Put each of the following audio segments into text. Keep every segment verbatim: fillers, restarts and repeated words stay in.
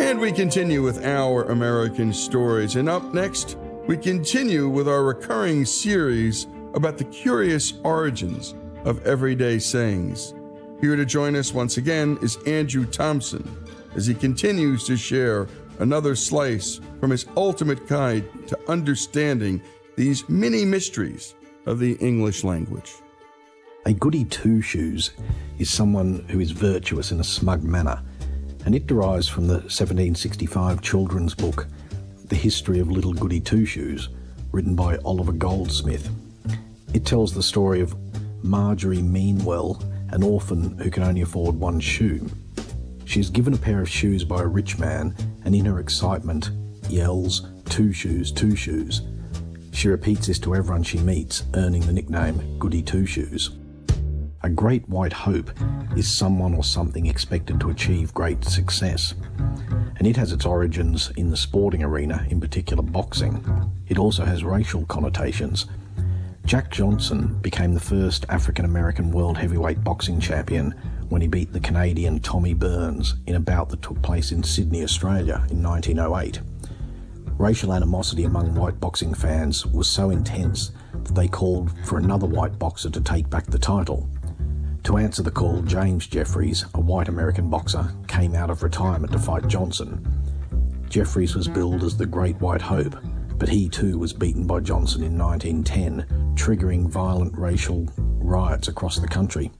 And we continue with Our American Stories. And up next, we continue with our recurring series about the curious origins of everyday sayings. Here to join us once again is Andrew Thompson, as he continues to share another slice from his ultimate guide to understanding these many mysteries of the English language. A goody two-shoes is someone who is virtuous in a smug manner, and it derives from the seventeen sixty-five children's book, The History of Little Goody Two-Shoes, written by Oliver Goldsmith. It tells the story of Marjorie Meanwell, an orphan who can only afford one shoe. She is given a pair of shoes by a rich man, and in her excitement yells, "Two shoes, two shoes." She repeats this to everyone she meets, earning the nickname Goody Two-Shoes. A great white hope is someone or something expected to achieve great success, and it has its origins in the sporting arena, in particular boxing. It also has racial connotations. Jack Johnson became the first African-American world heavyweight boxing champion when he beat the Canadian Tommy Burns in a bout that took place in Sydney, Australia in nineteen oh eight. Racial animosity among white boxing fans was so intense that they called for another white boxer to take back the title. To answer the call, James Jeffries, a white American boxer, came out of retirement to fight Johnson. Jeffries was billed as the Great White Hope, but he too was beaten by Johnson in nineteen ten, triggering violent racial riots across the country.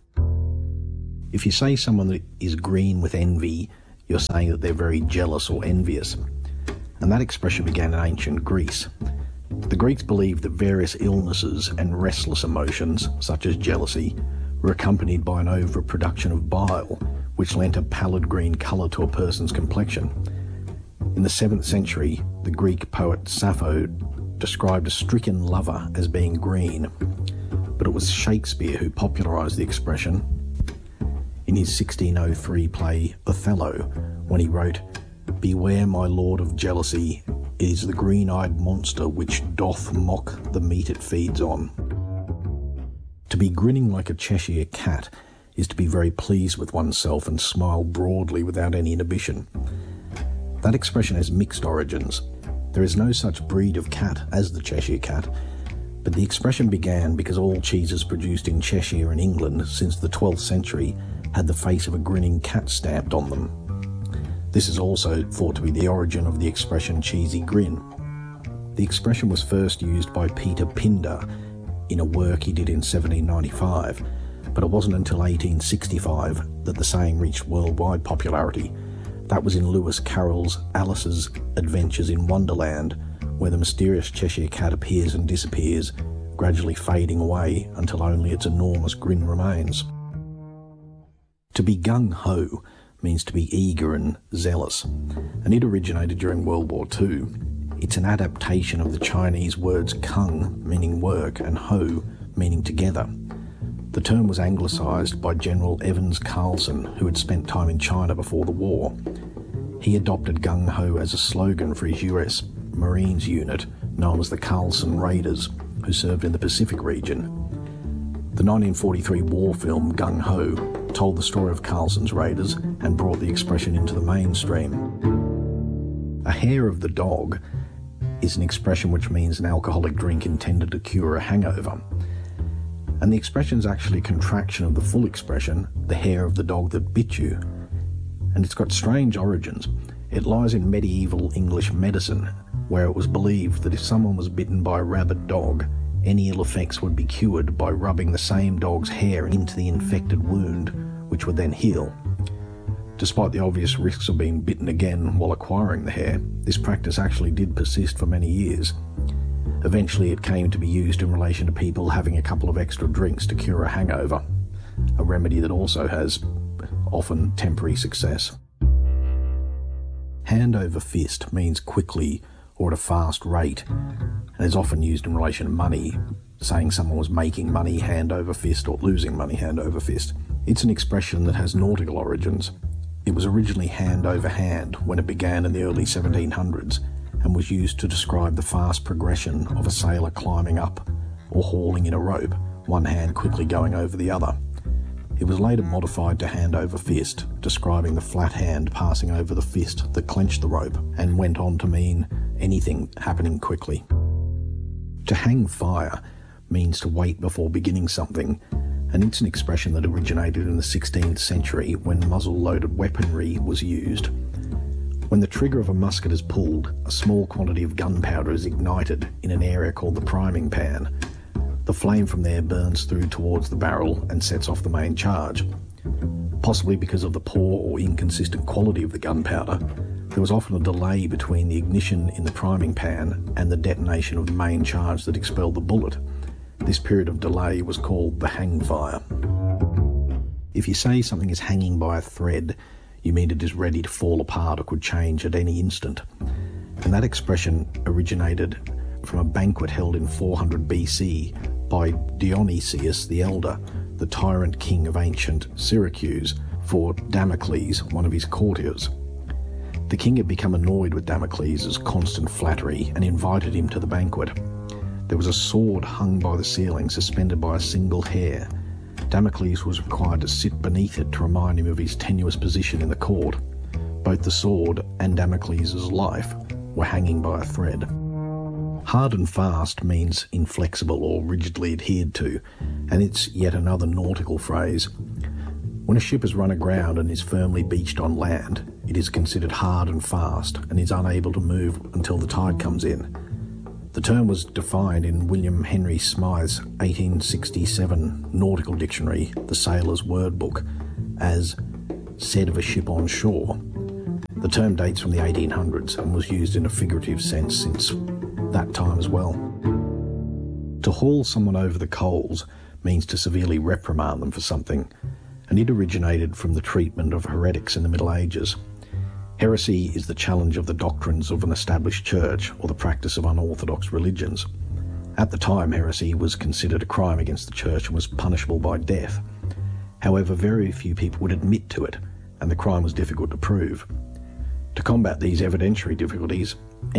If you say someone that is green with envy, you're saying that they're very jealous or envious. And that expression began in ancient Greece. The Greeks believed that various illnesses and restless emotions, such as jealousy, were accompanied by an overproduction of bile, which lent a pallid green colour to a person's complexion. In the seventh century, the Greek poet Sappho described a stricken lover as being green, but it was Shakespeare who popularised the expression in his sixteen oh three play Othello, when he wrote, "Beware, my lord, of jealousy, it is the green-eyed monster which doth mock the meat it feeds on." To be grinning like a Cheshire cat is to be very pleased with oneself and smile broadly without any inhibition. That expression has mixed origins. There is no such breed of cat as the Cheshire cat, but the expression began because all cheeses produced in Cheshire in England since the twelfth century had the face of a grinning cat stamped on them. This is also thought to be the origin of the expression cheesy grin. The expression was first used by Peter Pindar in a work he did in seventeen ninety-five, but it wasn't until eighteen sixty-five that the saying reached worldwide popularity. That was in Lewis Carroll's Alice's Adventures in Wonderland, where the mysterious Cheshire cat appears and disappears, gradually fading away until only its enormous grin remains. To be gung-ho means to be eager and zealous, and it originated during World War Two. It's an adaptation of the Chinese words kung, meaning work, and ho, meaning together. The term was anglicised by General Evans Carlson, who had spent time in China before the war. He adopted gung-ho as a slogan for his U S Marines unit, known as the Carlson Raiders, who served in the Pacific region. The nineteen forty-three war film Gung-Ho told the story of Carlson's Raiders and brought the expression into the mainstream. A hair of the dog is an expression which means an alcoholic drink intended to cure a hangover. And the expression is actually a contraction of the full expression, the hair of the dog that bit you. And it's got strange origins. It lies in medieval English medicine, where it was believed that if someone was bitten by a rabid dog, any ill effects would be cured by rubbing the same dog's hair into the infected wound, which would then heal. Despite the obvious risks of being bitten again while acquiring the hair, this practice actually did persist for many years. Eventually it came to be used in relation to people having a couple of extra drinks to cure a hangover, a remedy that also has often temporary success. Hand over fist means quickly or at a fast rate, and is often used in relation to money, saying someone was making money hand over fist or losing money hand over fist. It's an expression that has nautical origins. It was originally hand over hand when it began in the early seventeen hundreds and was used to describe the fast progression of a sailor climbing up or hauling in a rope, one hand quickly going over the other. It was later modified to hand over fist, describing the flat hand passing over the fist that clenched the rope, and went on to mean anything happening quickly. To hang fire means to wait before beginning something, and it's an expression that originated in the sixteenth century when muzzle-loaded weaponry was used. When the trigger of a musket is pulled, a small quantity of gunpowder is ignited in an area called the priming pan. The flame from there burns through towards the barrel and sets off the main charge. Possibly because of the poor or inconsistent quality of the gunpowder, there was often a delay between the ignition in the priming pan and the detonation of the main charge that expelled the bullet. This period of delay was called the hang fire. If you say something is hanging by a thread, you mean it is ready to fall apart or could change at any instant. And that expression originated from a banquet held in four hundred B C by Dionysius the Elder, the tyrant king of ancient Syracuse, for Damocles, one of his courtiers. The king had become annoyed with Damocles' constant flattery and invited him to the banquet. There was a sword hung by the ceiling, suspended by a single hair. Damocles was required to sit beneath it to remind him of his tenuous position in the court. Both the sword and Damocles' life were hanging by a thread. Hard and fast means inflexible or rigidly adhered to, and it's yet another nautical phrase. When a ship is run aground and is firmly beached on land, it is considered hard and fast and is unable to move until the tide comes in. The term was defined in William Henry Smythe's eighteen sixty-seven Nautical Dictionary, the Sailor's Word Book, as said of a ship on shore. The term dates from the eighteen hundreds and was used in a figurative sense since that time as well. To haul someone over the coals means to severely reprimand them for something, and it originated from the treatment of heretics in the Middle Ages. Heresy is the challenge of the doctrines of an established church or the practice of unorthodox religions. At the time, heresy was considered a crime against the church and was punishable by death. However, very few people would admit to it, and the crime was difficult to prove. To combat these evidentiary difficulties,